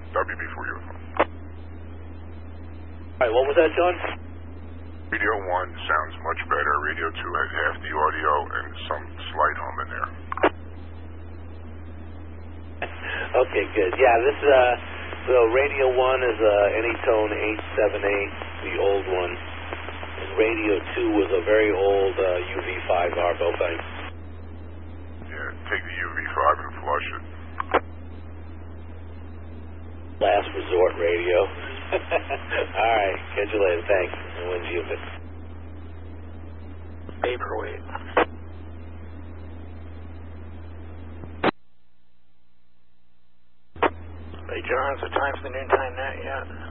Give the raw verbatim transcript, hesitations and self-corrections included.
W B for you. All right, what was that, John? Radio one sounds much better. Radio two has half the audio and some slight hum in there. Okay, good. Yeah, this, uh, so radio one is uh, Anytone eight seven eight, the old one. And radio two was a very old uh, U V five Arbo thing. Yeah, take the U V five and flush it. Last resort radio. All right, catch you later. Thanks. When's you been? Paperweight. Hey, John, is the time for the noontime net yet?